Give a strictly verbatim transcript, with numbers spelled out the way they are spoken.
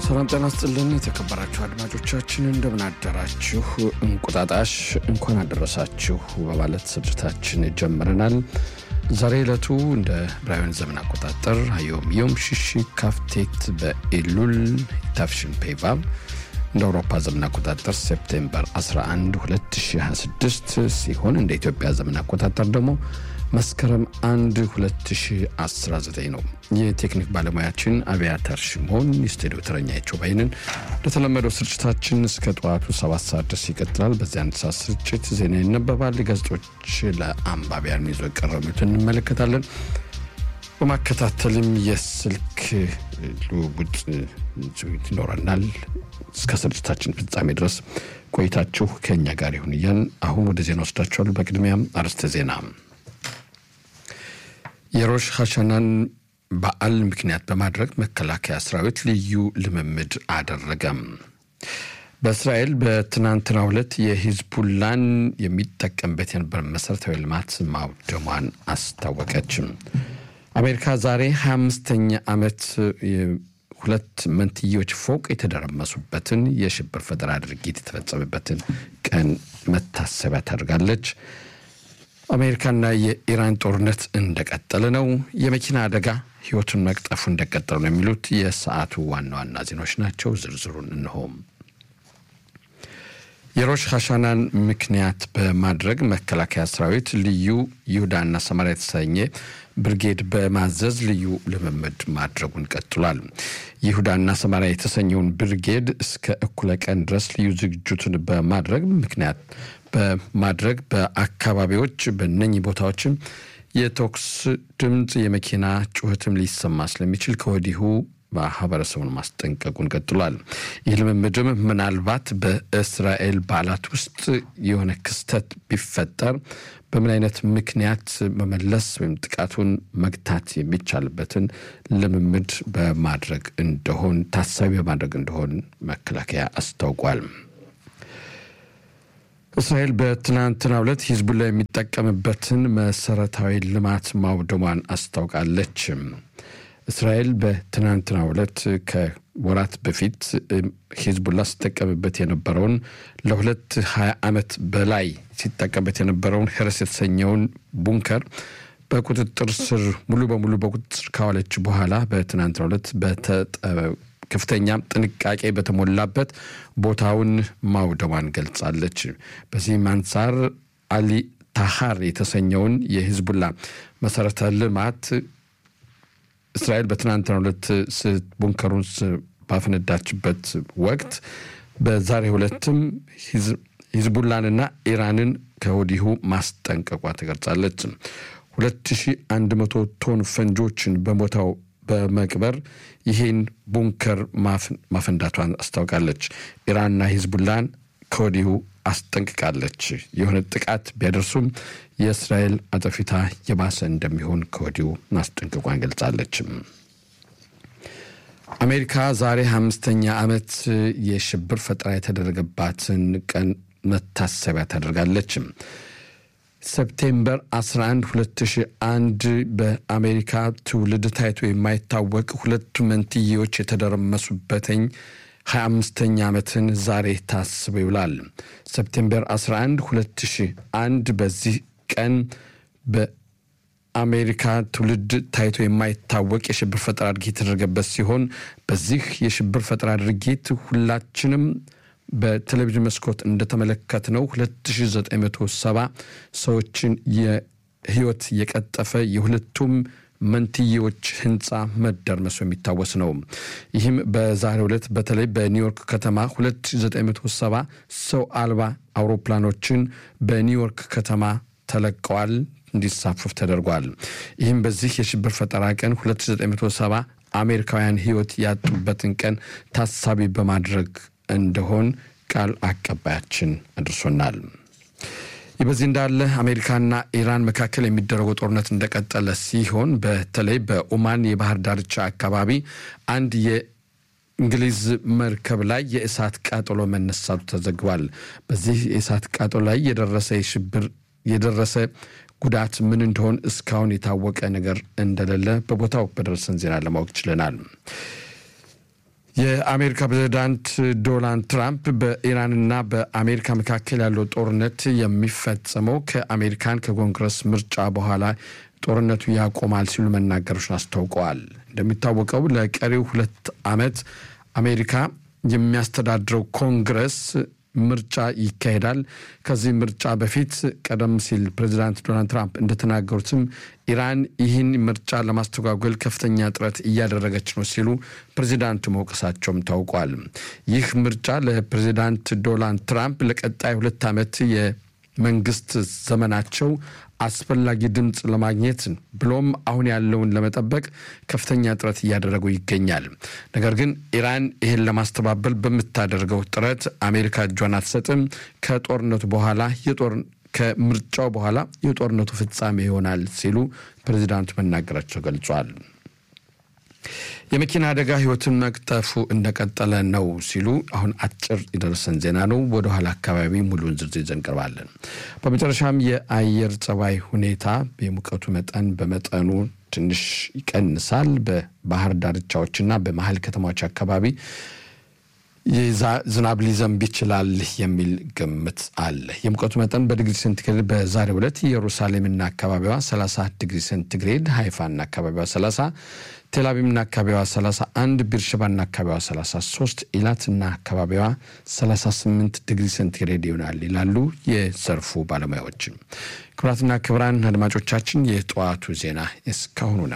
ሰላም ጤና ይስጥልን የተከበራችሁ አድማጮቻችን እንደምን አደራችሁ እንቁጣጣሽ እንኳን አደረሳችሁ በማለት ስርጭታችን ጀምረናል። ዛሬ ዕለቱ እንደ ብራውን ዘመን አቆጣጠር አዮም ዮም ሽሽ ካፍቴት በኤሉል ታፍሽን ፔቫብ እንደ አውሮፓ ዘመን አቆጣጠር ሴፕቴምበር አስራ አንድ ሁለት ሺህ ሃያ ስድስት ሲሆን እንደ ኢትዮጵያ ዘመን አቆጣጠር ደግሞ መስከረም አንድ ሁለት ሺህ አስራ ዘጠኝ ነው። የቴክኒክ ባለሙያችን አብያተር ሽሞን የስቱዲዮ ተረኛቸው ባይነን ለተለመደው ስርጭታችን እስከ ጠዋቱ ሰባት ሰዓት ድረስ ይቀጥላል። በዚህ አንድ ሰዓት ስርጭት ዜና ይነበባል፣ ጋዜጦች ለአንባቢያን ይዘው ቀርበውትን እንመለከታለን። በማከታተልም የስልክ ልውውጥ ይኖረናል። እስከ ስርጭታችን ፍጻሜ ድረስ ቆይታችሁ ከኛ ጋር ይሁን እያልን አሁን ወደ ዜና ወስዳችኋል። በቅድሚያም አርዕስተ ዜና። የሮሽ ሐሻናን በዓል ምክንያት በማድረግ መከላከያ ሰራዊት ልዩ ልምምድ አደረገም። በእስራኤል በትናንትናው ዕለት የሂዝቡላን የሚጠቀምበት የነበረ መሰረታዊ ልማት ማውደሟን አስታወቀች። አሜሪካ ዛሬ ሃያ አምስተኛ ዓመት ሁለት መንትዮች ፎቅ የተደረመሱበትን የሽብር ፈጠራ ድርጊት የተፈጸመበትን ቀን መታሰቢያ ታደርጋለች። አሜሪካና የኢራን ጦርነት እንደቀጠለ ነው። የመኪና አደጋ ህይወቱን መቅጠፉ እንደቀጠለ ነው የሚሉት የሰዓቱ ዋና ዋና ዜናዎች ናቸው። ዝርዝሩን እንሆ። የሮሽ ሐሻናን ምክንያት በማድረግ መከላከያ ሰራዊት ልዩ ይሁዳና ሰማርያ የተሰኘ ብርጌድ በማዘዝ ልዩ ልምምድ ማድረጉን ቀጥሏል። ይሁዳና ሰማርያ የተሰኘውን ብርጌድ እስከ እኩለ ቀን ድረስ ልዩ ዝግጅቱን በማድረግ ምክንያት በማድረግ በአካባቢዎች በእነኚህ ቦታዎችም የተኩስ ድምጽ የመኪና ጩኸትም ሊሰማ ስለሚችል ከወዲሁ ማህበረሰቡን ማስጠንቀቁን ቀጥሏል። ይህ ልምምድም ምናልባት በእስራኤል በዓላት ውስጥ የሆነ ክስተት ቢፈጠር በምን አይነት ምክንያት መመለስ ወይም ጥቃቱን መግታት የሚቻልበትን ልምምድ በማድረግ እንደሆን ታሳቢ በማድረግ እንደሆን መከላከያ አስታውቋል። እስራኤል በትናንትናው ዕለት ሂዝቡላ የሚጠቀምበትን መሰረታዊ ልማት ማውደሟን አስታውቃለች። እስራኤል በትናንትናው ዕለት ከወራት በፊት ሂዝቡላ ሲጠቀምበት የነበረውን ለሁለት ሃያ ዓመት በላይ ሲጠቀምበት የነበረውን ሄረስ የተሰኘውን ቡንከር በቁጥጥር ስር ሙሉ በሙሉ በቁጥጥር ስር ካዋለች በኋላ በትናንትናው ዕለት በተጠ ከፍተኛ ጥንቃቄ በተሞላበት ቦታውን ማውደሟን ገልጻለች። በዚህ አንጻር አሊ ታሃር የተሰኘውን የሂዝቡላ መሰረተ ልማት እስራኤል በትናንትናው ዕለት ቡንከሩን ባፈነዳችበት ወቅት በዛሬው ዕለትም ሂዝቡላንና ኢራንን ከወዲሁ ማስጠንቀቋ ተገልጻለች። ሁለት ሺህ አንድ መቶ ቶን ፈንጆችን በቦታው በመቅበር ይሄን ቡንከር ማፈንዳቷን አስታውቃለች። ኢራንና ሂዝቡላን ከወዲሁ አስጠንቅቃለች። የሆነ ጥቃት ቢያደርሱም የእስራኤል አጠፊታ የባሰ እንደሚሆን ከወዲሁ ማስጠንቀቋን ገልጻለች። አሜሪካ ዛሬ አምስተኛ ዓመት የሽብር ፈጠራ የተደረገባትን ቀን መታሰቢያ ታደርጋለች። ሴፕቴምበር አስራ አንድ ሁለት ሺህ አንድ በአሜሪካ ትውልድ ታይቶ የማይታወቅ ሁለቱ መንትዮች የተደረመሱበትን ሃያ አምስተኛ ዓመትን ዛሬ ታስበው ይውላል። ሴፕቴምበር አስራ አንድ ሁለት ሺህ አንድ በዚህ ቀን በአሜሪካ ትውልድ ታይቶ የማይታወቅ የሽብር ፈጠራ ድርጊት የተደረገበት ሲሆን በዚህ የሽብር ፈጠራ ድርጊት ሁላችንም በቴሌቪዥን መስኮት እንደተመለከትነው ሁለት ሺህ ዘጠኝ መቶ ሰባ ሰዎችን የህይወት የቀጠፈ የሁለቱም መንትዮች ህንጻ መደርመሱ የሚታወስ ነው። ይህም በዛሬው ዕለት በተለይ በኒውዮርክ ከተማ ሁለት ሺህ ዘጠኝ መቶ ሰባ ሰው አልባ አውሮፕላኖችን በኒውዮርክ ከተማ ተለቀዋል፣ እንዲሳፈፍ ተደርጓል። ይህም በዚህ የሽብር ፈጠራ ቀን ሁለት ሺህ ዘጠኝ መቶ ሰባ አሜሪካውያን ህይወት ያጡበትን ቀን ታሳቢ በማድረግ እንደሆን ቃል አቀባያችን አድርሶናል። ይበዚህ እንዳለ አሜሪካና ኢራን መካከል የሚደረገው ጦርነት እንደቀጠለ ሲሆን በተለይ በኦማን የባህር ዳርቻ አካባቢ አንድ የእንግሊዝ መርከብ ላይ የእሳት ቃጠሎ መነሳቱ ተዘግቧል። በዚህ የእሳት ቃጠሎ ላይ የደረሰ የሽብር የደረሰ ጉዳት ምን እንደሆነ እስካሁን የታወቀ ነገር እንደሌለ በቦታው በደረሰን ዜና ለማወቅ ችለናል። የአሜሪካ ፕሬዝዳንት ዶናልድ ትራምፕ በኢራንና በአሜሪካ መካከል ያለው ጦርነት የሚፈጸመው ከአሜሪካን ከኮንግረስ ምርጫ በኋላ ጦርነቱ ያቆማል ሲሉ መናገራቸውን አስታውቀዋል። እንደሚታወቀው ለቀሪው ሁለት ዓመት አሜሪካ የሚያስተዳድረው ኮንግረስ ምርጫ ይካሄዳል። ከዚህ ምርጫ በፊት ቀደም ሲል ፕሬዝዳንት ዶናልድ ትራምፕ እንደተናገሩትም ኢራን ይህን ምርጫ ለማስተጓጎል ከፍተኛ ጥረት እያደረገች ነው ሲሉ ፕሬዝዳንቱ መውቀሳቸውም ታውቋል። ይህ ምርጫ ለፕሬዝዳንት ዶናልድ ትራምፕ ለቀጣይ ሁለት ዓመት የመንግስት ዘመናቸው አስፈላጊ ድምጽ ለማግኘት ብሎም አሁን ያለውን ለመጠበቅ ከፍተኛ ጥረት እያደረጉ ይገኛል። ነገር ግን ኢራን ይህን ለማስተባበል በመታደርገው ጥረት አሜሪካ እጇን አትሰጥም። ከጦርነቱ በኋላ የጦር ከምርጫው በኋላ የጦርነቱ ፍጻሜ ይሆናል ሲሉ ፕሬዝዳንቱ መናገራቸው ገልጿል። የመኪና አደጋ ህይወትን መቅጠፉ እንደቀጠለ ነው ሲሉ አሁን አጭር ይደርሰን ዜና ነው። ወደ ኋላ አካባቢ ሙሉን ዝርዝር ዘንቀርባለን። በመጨረሻም የአየር ጸባይ ሁኔታ የሙቀቱ መጠን በመጠኑ ትንሽ ይቀንሳል። በባህር ዳርቻዎችና በመሃል ከተማዎች አካባቢ የዝናብ ሊዘንብ ይችላል የሚል ግምት አለ። የሙቀቱ መጠን በዲግሪ ሴንቲግሬድ በዛሬው ዕለት ኢየሩሳሌምና አካባቢዋ ሰላሳ ዲግሪ ሴንቲግሬድ፣ ሃይፋና አካባቢዋ ሰላሳ፣ ቴልአቪቭና አካባቢዋ ሰላሳ አንድ፣ ቢርሸባና አካባቢዋ ሰላሳ ሶስት፣ ኢላትና አካባቢዋ ሰላሳ ስምንት ዲግሪ ሴንቲግሬድ ይሆናል ይላሉ የዘርፉ ባለሙያዎች። ክቡራትና ክቡራን አድማጮቻችን የጠዋቱ ዜና እስካሁኑ ነበር።